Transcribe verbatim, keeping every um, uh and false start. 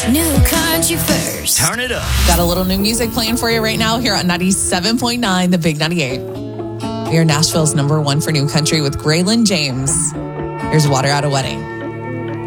New country first. Turn it up. Got a little new music playing for you right now here on ninety-seven point nine, The Big ninety-eight. We are Nashville's number one for new country with Graylin James. Here's Water Out a Wedding.